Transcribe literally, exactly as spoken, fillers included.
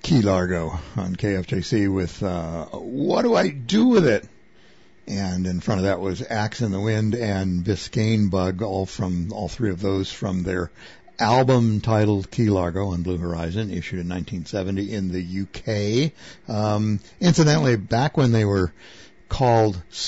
Key Largo on K F J C with uh, What Do I Do With It? And in front of that was Axe in the Wind and Biscayne Bug, all from all three of those from their album titled Key Largo on Blue Horizon, issued in nineteen seventy in the U K. Um, incidentally, back when they were called